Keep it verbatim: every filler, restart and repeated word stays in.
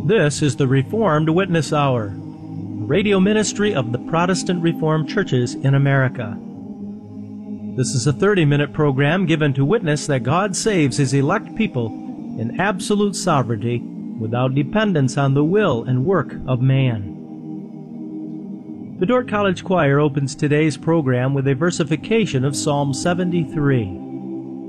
This is the Reformed Witness Hour, a radio ministry of the Protestant Reformed churches in America. This is a thirty-minute program given to witness that God saves His elect people in absolute sovereignty without dependence on the will and work of man. The Dordt College Choir opens today's program with a versification of Psalm seventy-three.